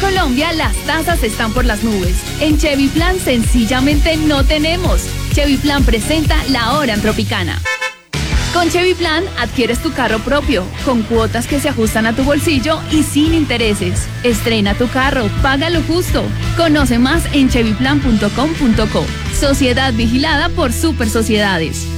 Colombia las tasas están por las nubes. En Chevy Plan sencillamente no tenemos. Chevy Plan presenta la hora en Tropicana. Con Chevy Plan adquieres tu carro propio, con cuotas que se ajustan a tu bolsillo y sin intereses. Estrena tu carro, paga lo justo. Conoce más en chevyplan.com.co. Sociedad vigilada por Super Sociedades.